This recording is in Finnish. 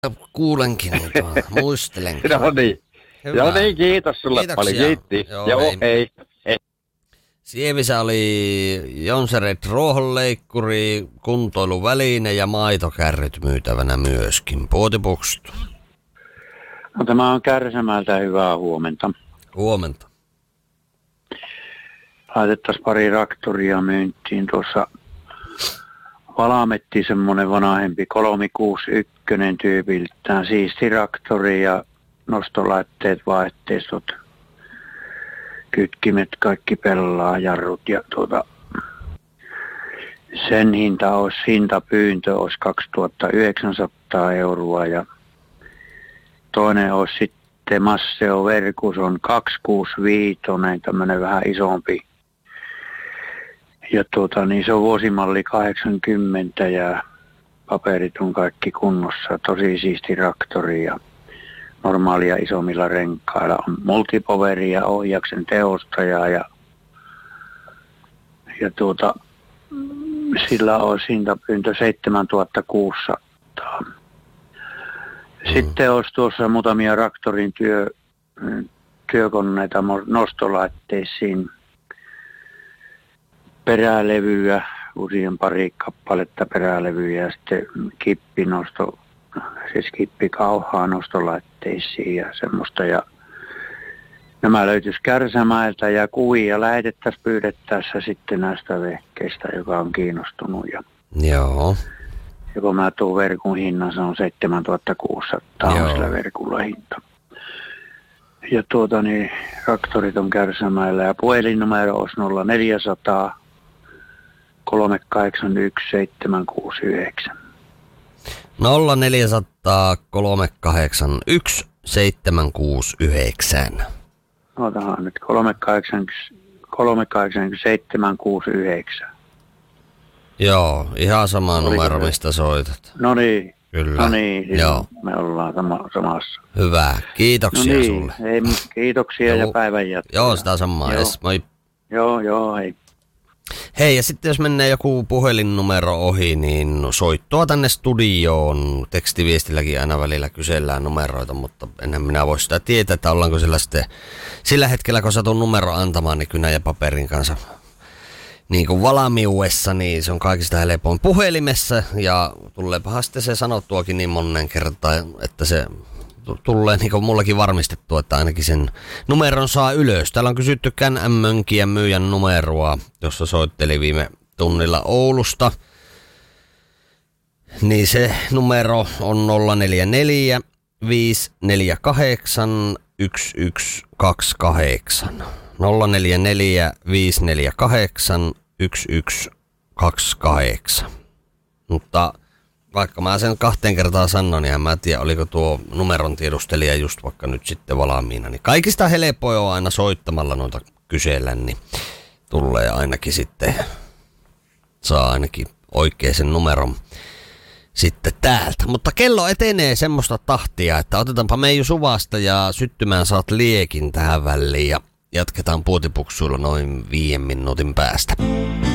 Kuulenkin, muistelenkin. No niin. Hyvä. Joo niin, kiitos sulle paljon. Kiitti. Joo, hei. Sievissä oli Jonsered ruohonleikkuri, kuntoiluväline ja maitokärryt myytävänä myöskin. Puotipukstu. No, tämä on Kärsämäeltä, hyvää huomenta. Huomenta. Laitettaisiin pari traktoria myyntiin tuossa. Valametti semmoinen vanhempi 361 tyypiltään, siisti traktori ja nostolaitteet, vaihteistot, kytkimet, kaikki pelaa, jarrut ja sen hintapyyntö olisi 2900 euroa ja toinen olisi sitten Masseo Verkus on 265, tämmöinen vähän isompi. Ja niin se on vuosimalli 80 ja paperit on kaikki kunnossa. Tosi siisti traktori ja normaalia isommilla renkailla. On multipoveri ja ohjaksen teostaja ja sillä on hintapyyntö 7600. Sitten olisi tuossa muutamia traktorin työkoneita nostolaitteisiin. Perälevyä, usein pari kappaletta perälevyjä ja sitten kippinosto, siis kippikauhaa nostolaitteisiin ja semmoista. Ja nämä löytyisi Kärsämäeltä ja kuvia lähetettäisiin pyydettäessä sitten näistä vehkeistä, joka on kiinnostunut. Joo. Ja kun mä tuun verkun hinnan, se on 7600 on sillä verkulla hinta. Ja traktorit on Kärsämäellä ja puhelinnumero olisi 0400 381 769. 0400 381 769. Otahan nyt 381 769. Joo, ihan sama numero, mistä soitat. No niin. Kyllä. No niin, joo. Me ollaan samassa. Hyvä, kiitoksia no niin, sulle. Ei, kiitoksia ja päivän jatkoa. Joo, sitä samaa. Joo. Moi. Joo, hei. Hei, ja sitten jos menee joku puhelinnumero ohi, niin soittoa tänne studioon. Tekstiviestilläkin aina välillä kysellään numeroita, mutta enhän minä voi sitä tietää, että ollaanko sillä sitten sillä hetkellä, kun satun numero antamaan, niin kynä ja paperin kanssa niin kuin valmiudessa, niin se on kaikista helpoin puhelimessa. Ja tuleepahan sitten se sanottuakin niin monen kertaan, että se tulee niin kuin mullakin varmistettua, että ainakin sen numeron saa ylös. Täällä on kysytty Can-Mönkijän myyjän numeroa, jossa soitteli viime tunnilla Oulusta. Niin se numero on 044 548 1128. 044 548 1128. Mutta vaikka mä sen 2 kertaa sanon, niin en mä tiedä, oliko tuo numeron tiedustelija just vaikka nyt sitten valmiina. Niin kaikista helpoin on aina soittamalla noita kysellä, niin tulee ainakin sitten, saa ainakin oikein sen numeron sitten täältä. Mutta kello etenee semmoista tahtia, että otetaanpa Meiju Suvasta ja Syttymään saat liekin tähän väliin ja jatketaan puotipuksuilla noin 5 minuutin päästä.